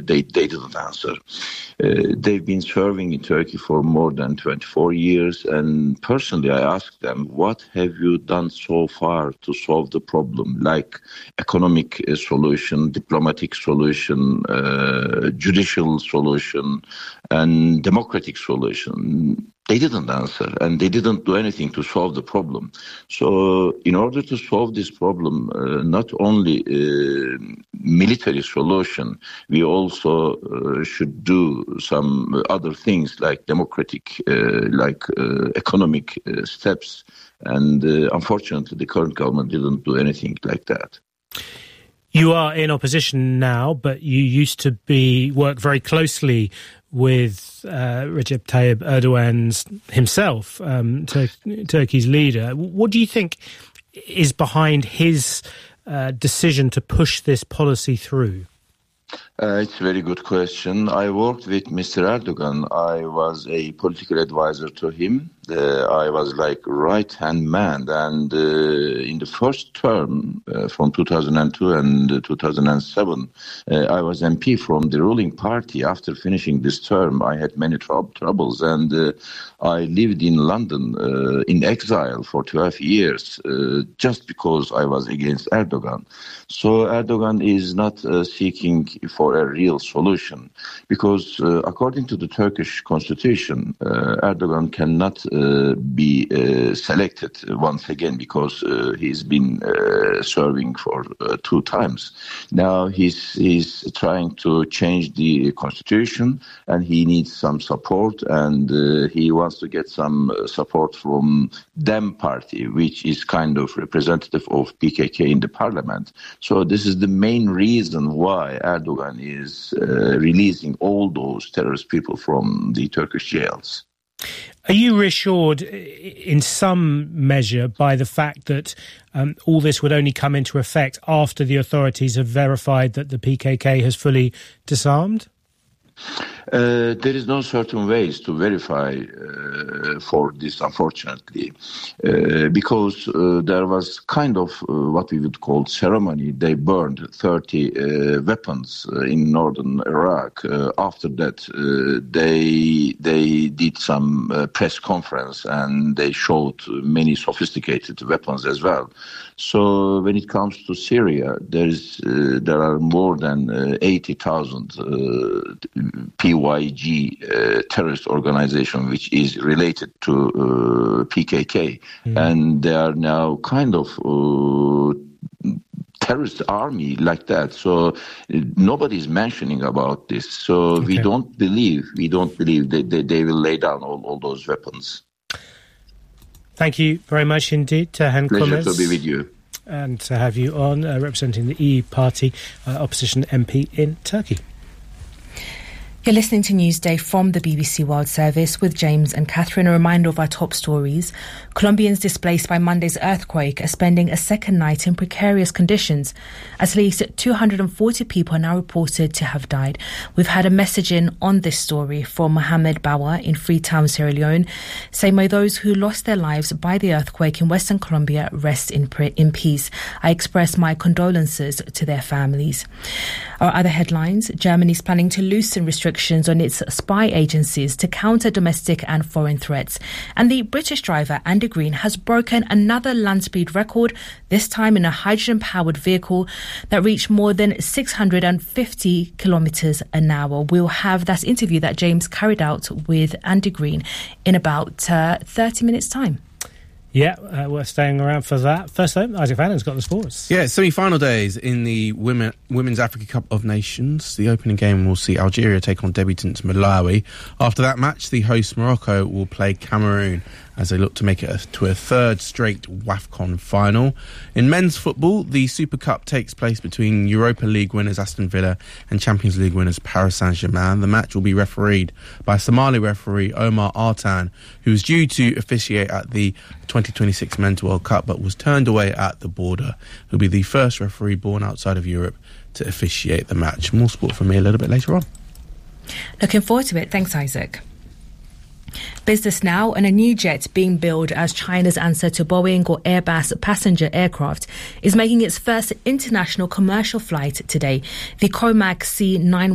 They didn't answer. They've been serving in Turkey for more than 24 years, and personally I asked them, what have you done so far to solve the problem, like economic solution, diplomatic solution, judicial solution, and democratic solution? They didn't answer, and they didn't do anything to solve the problem. So in order to solve this problem, not only military solution, we also should do some other things like democratic, economic steps. And unfortunately, the current government didn't do anything like that. You are in opposition now, but you used to work very closely with Recep Tayyip Erdogan himself, Turkey's leader. What do you think is behind his decision to push this policy through? It's a very good question. I worked with Mr. Erdogan. I was a political advisor to him. I was like right-hand man. And in the first term, from 2002 and 2007, I was MP from the ruling party. After finishing this term, I had many troubles. And I lived in London in exile for 12 years just because I was against Erdogan. So Erdogan is not seeking for a real solution because according to the Turkish constitution, Erdogan cannot be selected once again because he's been serving for 2 times. Now he's trying to change the constitution and he needs some support, and he wants to get some support from DEM party, which is kind of representative of PKK in the parliament. So this is the main reason why Erdogan is releasing all those terrorist people from the Turkish jails. Are you reassured in some measure by the fact that all this would only come into effect after the authorities have verified that the PKK has fully disarmed? There is no certain ways to verify for this, unfortunately, because there was kind of what we would call ceremony. They burned 30 weapons in northern Iraq. After that, they did some press conference and they showed many sophisticated weapons as well. So when it comes to Syria, there are more than 80,000 PYG terrorist organization which is related to PKK, and they are now kind of terrorist army like that. So nobody is mentioning about this. So we don't believe that they will lay down all those weapons. Thank you very much indeed, Turhan Kumes. Pleasure to be with you. And to have you on representing the EU Party, opposition MP in Turkey. You're listening to Newsday from the BBC World Service with James and Catherine. A reminder of our top stories. Colombians displaced by Monday's earthquake are spending a second night in precarious conditions. At least 240 people are now reported to have died. We've had a message in on this story from Mohamed Bawa in Freetown, Sierra Leone, saying, "May those who lost their lives by the earthquake in Western Colombia rest in peace. I express my condolences to their families." Our other headlines: Germany's planning to loosen restrictions on its spy agencies to counter domestic and foreign threats. And the British driver Andy Green has broken another land speed record, this time in a hydrogen-powered vehicle that reached more than 650 kilometres an hour. We'll have that interview that James carried out with Andy Green in about 30 minutes' time. Yeah, we're staying around for that. First though, Isaac Fannon's got the sports. Yeah, semi-final days in the Women's Africa Cup of Nations. The opening game will see Algeria take on debutants Malawi. After that match, the host Morocco will play Cameroon as they look to make it to a third straight WAFCON final. In men's football, the Super Cup takes place between Europa League winners Aston Villa and Champions League winners Paris Saint-Germain. The match will be refereed by Somali referee Omar Artan, who was due to officiate at the 2026 Men's World Cup but was turned away at the border. He'll be the first referee born outside of Europe to officiate the match. More sport from me a little bit later on. Looking forward to it. Thanks, Isaac. Business now, and a new jet being built as China's answer to Boeing or Airbus passenger aircraft is making its first international commercial flight today. The COMAC C9